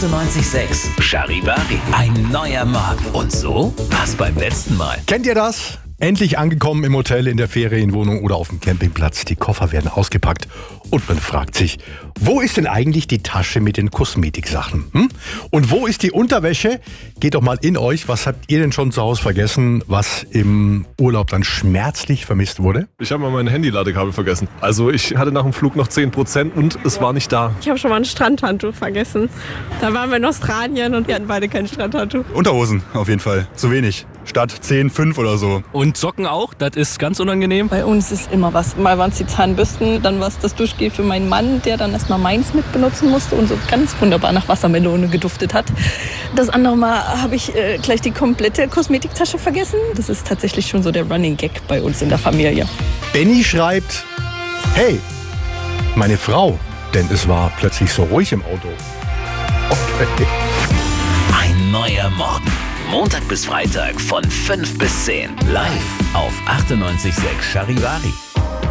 98.6 Charivari. Ein neuer Morgen. Und so war's beim letzten Mal. Kennt ihr das? Endlich angekommen im Hotel, in der Ferienwohnung oder auf dem Campingplatz. Die Koffer werden ausgepackt und man fragt sich, wo ist denn eigentlich die Tasche mit den Kosmetiksachen? Und wo ist die Unterwäsche? Geht doch mal in euch. Was habt ihr denn schon zu Hause vergessen, was im Urlaub dann schmerzlich vermisst wurde? Ich habe mal mein Handy-Ladekabel vergessen. Also ich hatte nach dem Flug noch 10% und es war nicht da. Ich habe schon mal ein Strandhandtuch vergessen. Da waren wir in Australien und wir hatten beide kein Strandhandtuch. Unterhosen auf jeden Fall. Zu wenig. Statt 10, 5 oder so. Und Socken auch, das ist ganz unangenehm. Bei uns ist immer was. Mal waren es die Zahnbürsten, dann war es das Duschgel für meinen Mann, der dann erstmal meins mit benutzen musste und so ganz wunderbar nach Wassermelone geduftet hat. Das andere Mal habe ich gleich die komplette Kosmetiktasche vergessen. Das ist tatsächlich schon so der Running Gag bei uns in der Familie. Benny schreibt, hey, meine Frau, denn es war plötzlich so ruhig im Auto. Okay. Ein neuer Morgen. Montag bis Freitag von 5 bis 10. Live auf 98.6 Charivari.